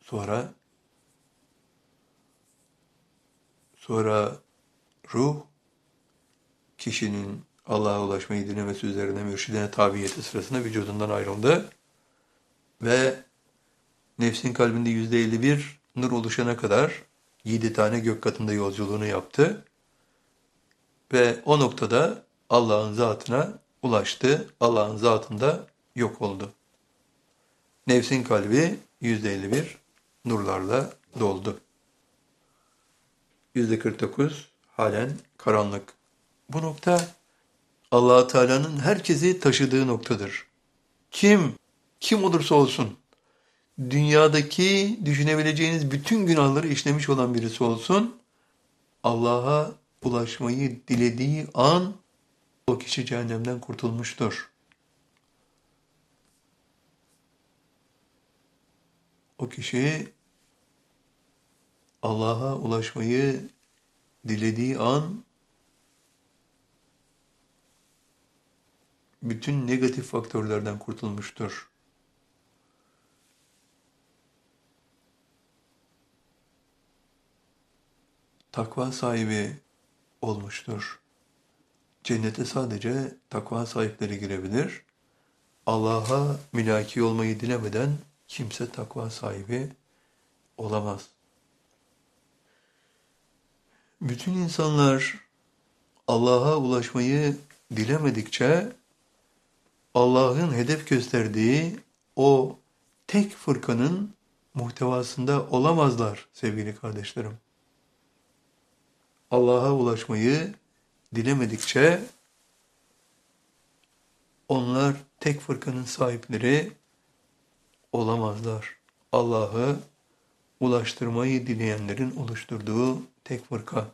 Sonra sonra ruh kişinin Allah'a ulaşmayı dilemesi üzerine mürşidine tabiyeti sırasında vücudundan ayrıldı ve nefsin kalbinde %51 nur oluşana kadar 7 tane gök katında yolculuğunu yaptı ve o noktada Allah'ın zatına ulaştı. Allah'ın zatında yok oldu. Nefsin kalbi %51 nurlarla doldu. %49 halen karanlık. Bu nokta Allah-u Teala'nın herkesi taşıdığı noktadır. Kim olursa olsun, dünyadaki düşünebileceğiniz bütün günahları işlemiş olan birisi olsun, Allah'a ulaşmayı dilediği an o kişi cehennemden kurtulmuştur. O kişi Allah'a ulaşmayı dilediği an bütün negatif faktörlerden kurtulmuştur. Takva sahibi olmuştur. Cennete sadece takva sahipleri girebilir. Allah'a mülaki olmayı dilemeden kimse takva sahibi olamaz. Bütün insanlar Allah'a ulaşmayı dilemedikçe Allah'ın hedef gösterdiği o tek fırkanın muhtevasında olamazlar sevgili kardeşlerim. Allah'a ulaşmayı dilemedikçe onlar tek fırkanın sahipleri olamazlar. Allah'ı ulaştırmayı dileyenlerin oluşturduğu tek fırka.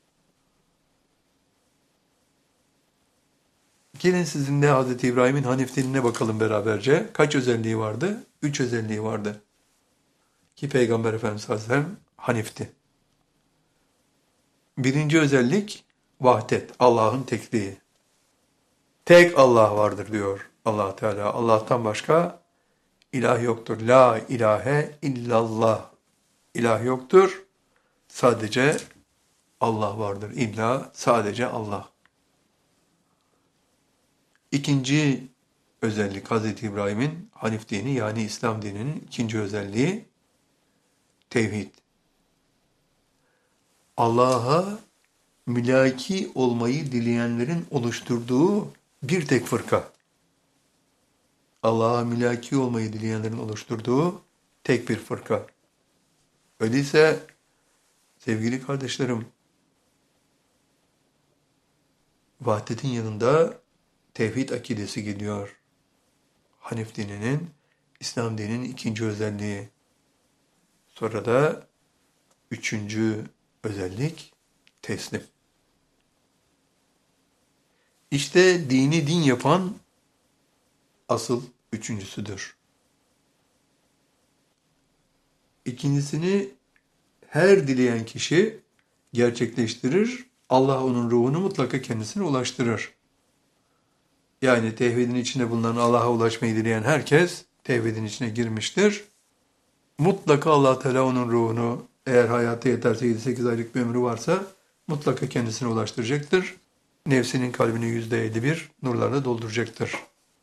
Gelin sizinle Hz. İbrahim'in Hanif dinine bakalım beraberce. Kaç özelliği vardı? 3 özelliği vardı. Ki Peygamber Efendimiz sallallahu aleyhi ve sellem Hanif'ti. Birinci özellik vahdet, Allah'ın tekliği. Tek Allah vardır diyor Allah Teala. Allah'tan başka ilah yoktur. La ilahe illallah. İlah yoktur. Sadece Allah vardır. İlla sadece Allah. İkinci özellik Hz. İbrahim'in Hanif dini yani İslam dininin ikinci özelliği tevhid. Allah'a mülaki olmayı dileyenlerin oluşturduğu bir tek fırka. Allah'a mülaki olmayı dileyenlerin oluşturduğu tek bir fırka. Öyleyse sevgili kardeşlerim, vahdetin yanında tevhid akidesi geliyor. Hanif dininin, İslam dininin ikinci özelliği. Sonra da üçüncü özellik teslim. İşte dini din yapan asıl üçüncüsüdür. İkincisini her dileyen kişi gerçekleştirir. Allah onun ruhunu mutlaka kendisine ulaştırır. Yani tevhidin içinde bulunan Allah'a ulaşmayı dileyen herkes tevhidin içine girmiştir. Mutlaka Allah Teala onun ruhunu eğer hayatı yeterse 7-8 aylık bir ömrü varsa mutlaka kendisine ulaştıracaktır. Nefsinin kalbini %51 nurlarla dolduracaktır.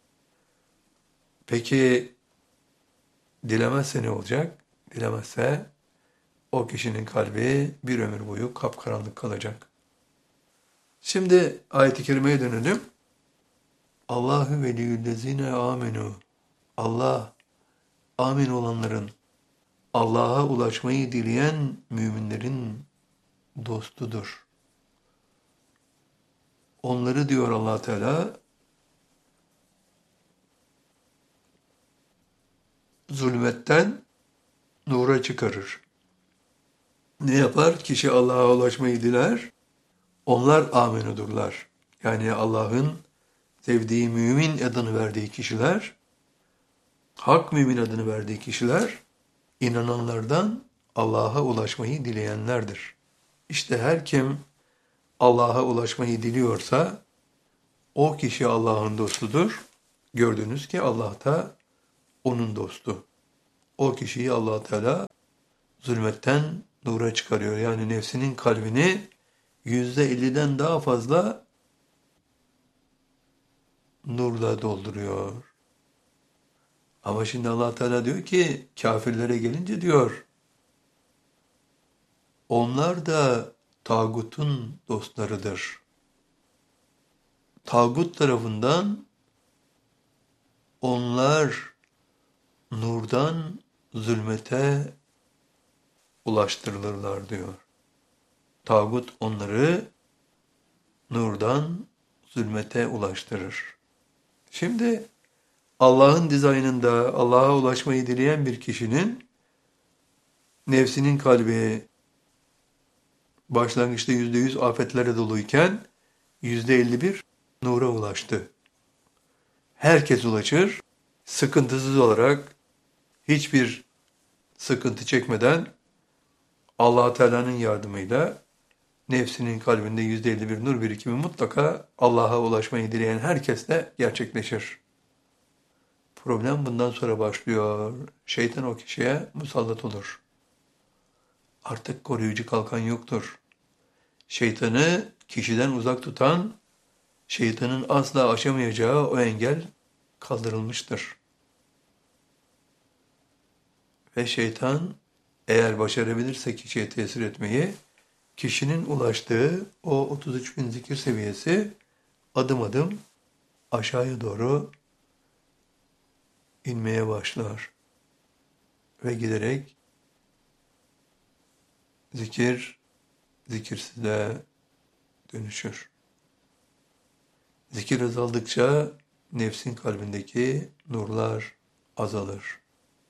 Peki dilemezse ne olacak? Dilemezse o kişinin kalbi bir ömür boyu kapkaranlık kalacak. Şimdi ayet-i kerimeye dönelim. Allahu veliyyüllezine amenu. Allah, amin olanların, Allah'a ulaşmayı dileyen müminlerin dostudur. Onları diyor Allah Teala zulmetten nura çıkarır. Ne yapar? Kişi Allah'a ulaşmayı diler. Onlar amenudurlar. Yani Allah'ın sevdiği mümin adını verdiği kişiler, hak mümin adını verdiği kişiler, inananlardan Allah'a ulaşmayı dileyenlerdir. İşte her kim Allah'a ulaşmayı diliyorsa, o kişi Allah'ın dostudur. Gördünüz ki Allah da onun dostu. O kişiyi Allah Teala zulmetten nura çıkarıyor. Yani nefsinin kalbini %50'den daha fazla nurla dolduruyor. Ama şimdi Allah Teala diyor ki kafirlere gelince diyor onlar da tağutun dostlarıdır. Tağut tarafından onlar nurdan zulmete ulaştırılırlar diyor. Tağut onları nurdan zulmete ulaştırır. Şimdi Allah'ın dizaynında Allah'a ulaşmayı dileyen bir kişinin nefsinin kalbi başlangıçta %100 afetlere doluyken %51 nura ulaştı. Herkes ulaşır, sıkıntısız olarak hiçbir sıkıntı çekmeden Allah Teala'nın yardımıyla nefsinin kalbinde %51 nur birikimi mutlaka Allah'a ulaşmayı dileyen herkesle gerçekleşir. Problem bundan sonra başlıyor. Şeytan o kişiye musallat olur. Artık koruyucu kalkan yoktur. Şeytanı kişiden uzak tutan, şeytanın asla aşamayacağı o engel kaldırılmıştır. Ve şeytan eğer başarabilirse kişiye tesir etmeyi, kişinin ulaştığı o 33 bin zikir seviyesi adım adım aşağıya doğru inmeye başlar. Ve giderek zikir, zikirsizliğe dönüşür. Zikir azaldıkça nefsin kalbindeki nurlar azalır.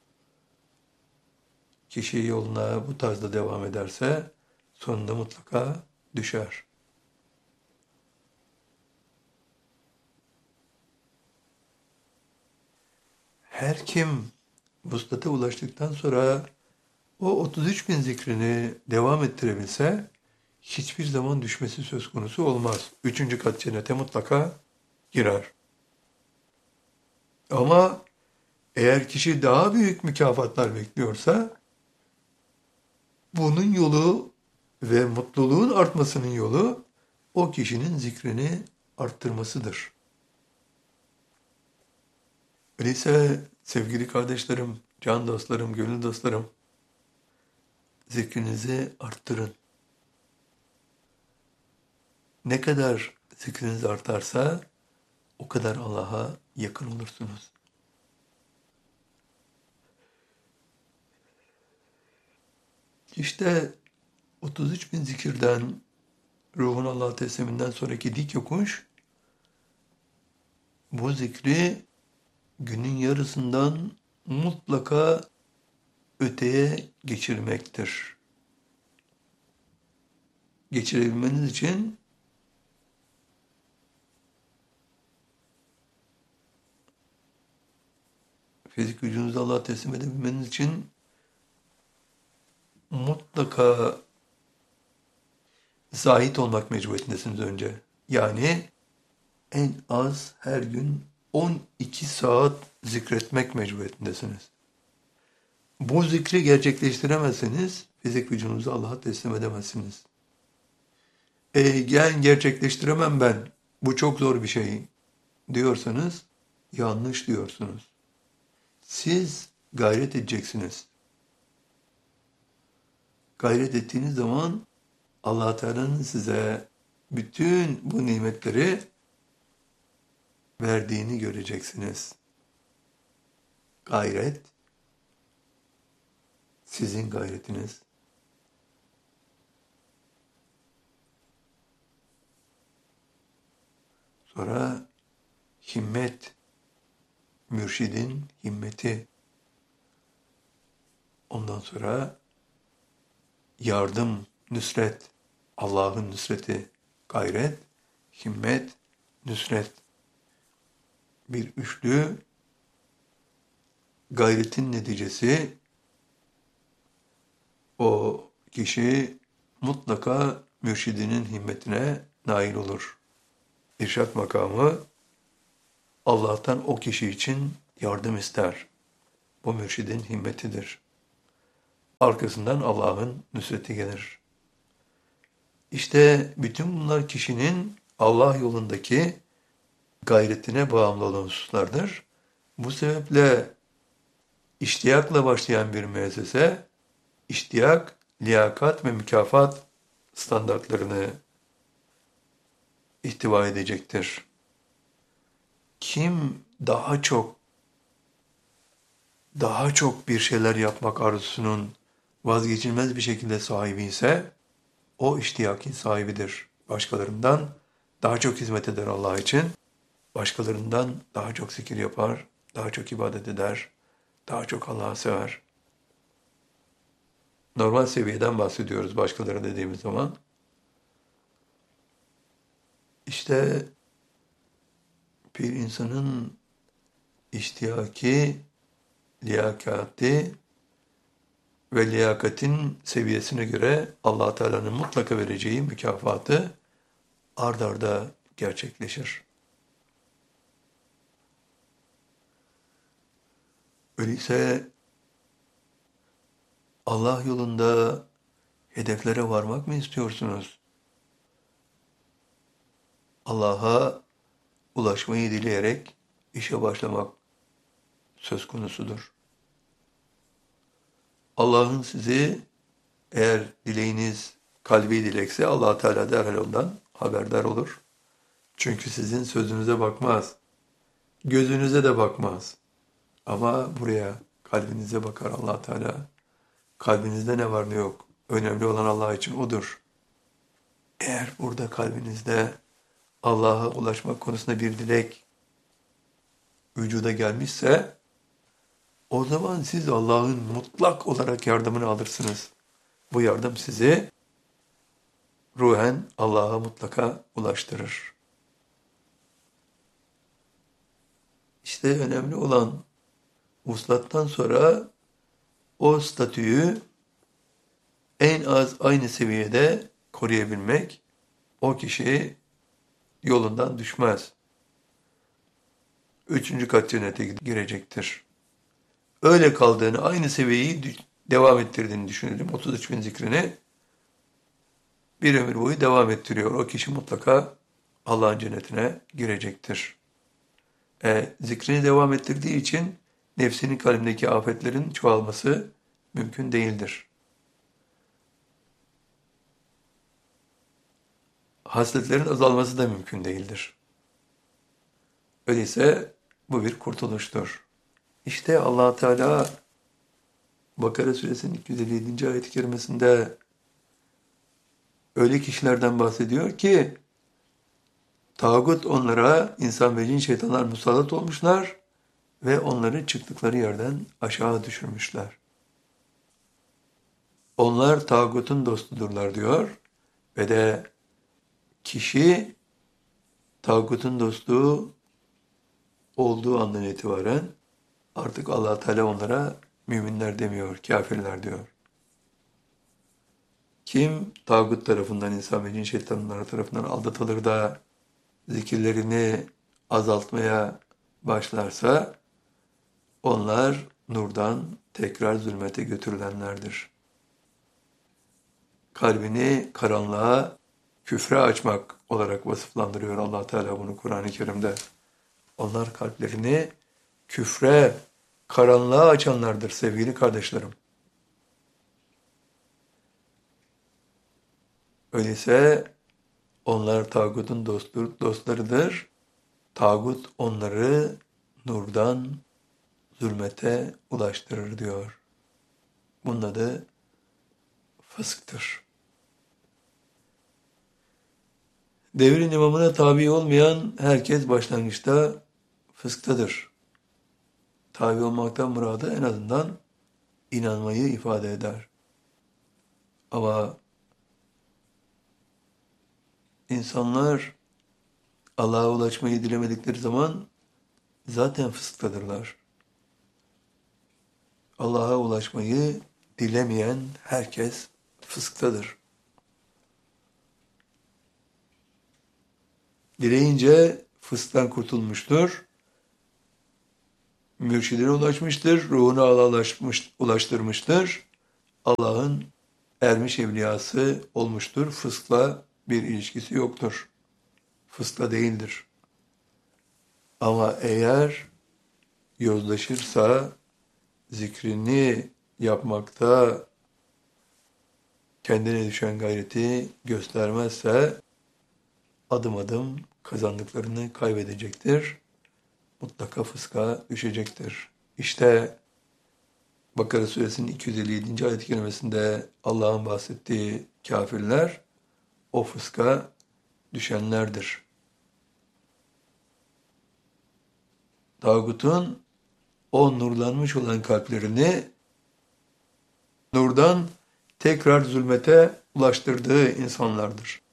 Kişi yoluna bu tarzda devam ederse sonunda mutlaka düşer. Her kim vuslata ulaştıktan sonra o 33 bin zikrini devam ettirebilse hiçbir zaman düşmesi söz konusu olmaz. 3. kat cennete mutlaka girer. Ama eğer kişi daha büyük mükafatlar bekliyorsa bunun yolu ve mutluluğun artmasının yolu o kişinin zikrini arttırmasıdır. Öyleyse sevgili kardeşlerim, can dostlarım, gönül dostlarım, zikrinizi arttırın. Ne kadar zikriniz artarsa o kadar Allah'a yakın olursunuz. İşte 33 bin zikirden, ruhun Allah'a tesliminden sonraki dik yokuş, bu zikri günün yarısından mutlaka öteye geçirmektir. Geçirebilmeniz için fizik vücudunuzu Allah'a teslim edebilmeniz için mutlaka zahit olmak mecburiyetindesiniz önce. Yani en az her gün 12 saat zikretmek mecburiyetindesiniz. Bu zikri gerçekleştiremezseniz fizik vücudunuzu Allah'a teslim edemezsiniz. Gerçekleştiremem ben, bu çok zor bir şey diyorsanız yanlış diyorsunuz. Siz gayret edeceksiniz. Gayret ettiğiniz zaman Allah Teala'nın size bütün bu nimetleri verdiğini göreceksiniz. Gayret, sizin gayretiniz. Sonra himmet, mürşidin himmeti. Ondan sonra yardım, nüsret, Allah'ın nüsreti, gayret, himmet, nüsret. Bir üçlü gayretin neticesi o kişi mutlaka mürşidinin himmetine nail olur. İrşad makamı Allah'tan o kişi için yardım ister. Bu mürşidin himmetidir. arkasından Allah'ın nusreti gelir. İşte bütün bunlar kişinin Allah yolundaki gayretine bağımlı olan hususlardır. Bu sebeple iştiyakla başlayan bir müessese, iştiyak, liyakat ve mükafat standartlarını ihtiva edecektir. Kim daha çok bir şeyler yapmak arzusunun vazgeçilmez bir şekilde sahibi ise o iştiyakin sahibidir. Başkalarından daha çok hizmet eder Allah için, başkalarından daha çok zikir yapar, daha çok ibadet eder, daha çok Allah'ı sever. Normal seviyeden bahsediyoruz başkaları dediğimiz zaman. İşte bir insanın iştiyaki, liyakati ve liyakatin seviyesine göre Allah Teala'nın mutlaka vereceği mükafatı ard arda gerçekleşir. Öyleyse Allah yolunda hedeflere varmak mı istiyorsunuz? Allah'a ulaşmayı dileyerek işe başlamak söz konusudur. Allah'ın sizi eğer dileğiniz kalbi dilekse Allah Teala derhal ondan haberdar olur. Çünkü sizin sözünüze bakmaz, gözünüze de bakmaz. Ama buraya kalbinize bakar Allah Teala. Kalbinizde ne var ne yok. Önemli olan Allah için odur. Eğer burada kalbinizde Allah'a ulaşmak konusunda bir dilek vücuda gelmişse o zaman siz Allah'ın mutlak olarak yardımını alırsınız. Bu yardım sizi ruhen Allah'a mutlaka ulaştırır. İşte önemli olan vuslattan sonra o statüyü en az aynı seviyede koruyabilmek, o kişi yolundan düşmez. 3. kat cennete girecektir. Öyle kaldığını, aynı seviyeyi devam ettirdiğini düşünelim. 33 bin zikrini bir ömür boyu devam ettiriyor. O kişi mutlaka Allah'ın cennetine girecektir. Zikrini devam ettirdiği için nefsinin kalbindeki afetlerin çoğalması mümkün değildir. Hasletlerin azalması da mümkün değildir. Öyleyse bu bir kurtuluştur. İşte Allah Teala Bakara suresinin 257. ayet-i kerimesinde öyle kişilerden bahsediyor ki tağut onlara insan ve cin şeytanlar musallat olmuşlar ve onları çıktıkları yerden aşağı düşürmüşler. Onlar tağutun dostudurlar diyor ve de kişi tağutun dostu olduğu andan itibaren artık Allah Teala onlara müminler demiyor, kafirler diyor. Kim tağut tarafından, insan ve cin şeytanları tarafından aldatılır da zikirlerini azaltmaya başlarsa onlar nurdan tekrar zulmete götürülenlerdir. Kalbini karanlığa, küfre açmak olarak vasıflandırıyor Allah Teala bunu Kur'an-ı Kerim'de. Onlar kalplerini küfre, karanlığa açanlardır sevgili kardeşlerim. Öyleyse onlar tağutun dostlarıdır. Tağut onları nurdan zulmete ulaştırır diyor. Bunun adı fısktır. Devrin imamına tabi olmayan herkes başlangıçta fısktadır. Tabi olmaktan muradı en azından inanmayı ifade eder. Ama insanlar Allah'a ulaşmayı dilemedikleri zaman zaten fısktadırlar. Allah'a ulaşmayı dilemeyen herkes fısktadır. Dileyince fısktan kurtulmuştur. Mürşidine ulaşmıştır, ruhunu Allah'a ulaştırmıştır. Allah'ın ermiş evliyası olmuştur. Fıskla bir ilişkisi yoktur. Fıskla değildir. Ama eğer yozlaşırsa, zikrini yapmakta kendine düşen gayreti göstermezse adım adım kazandıklarını kaybedecektir. Mutlaka fıska düşecektir. İşte Bakara suresinin 257. ayet-i kerimesinde Allah'ın bahsettiği kafirler o fıska düşenlerdir. Tağutun o nurlanmış olan kalplerini nurdan tekrar zulmete ulaştırdığı insanlardır.